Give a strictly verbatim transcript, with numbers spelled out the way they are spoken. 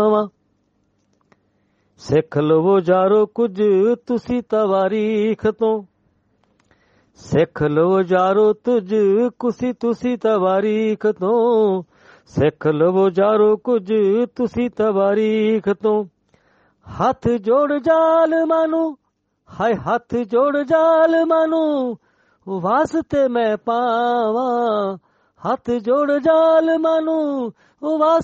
ਸਿੱਖ ਲਵੋ ਯਾਰੋ ਕੁਝ ਤੁਸੀਂ ਤਵਾਰੀਖ ਤੋਂ, ਸਿੱਖ ਲਵੋ ਯਾਰੋ ਤੁਝ ਕੁਸੀ ਤੁਸੀਂ ਤਵਾਰੀਖ ਤੋਂ, ਸਿੱਖ ਲਵੋ ਯਾਰੋ ਕੁਝ ਤੁਸੀਂ ਤਵਾਰੀਖ ਤੋਂ। ਹੱਥ ਜੋੜ ਜ਼ਾਲਮਾਂ ਨੂੰ, ਹਾਏ ਹੱਥ ਜੋੜ ਜ਼ਾਲਮਾਂ ਨੂੰ ਵਾਸਤੇ ਮੈਂ ਪਾਵਾਂ, ਹੱਥ ਜੋੜ ਜ਼ਾਲਮਾਂ ਨੂੰ ਵਾਸਤੇ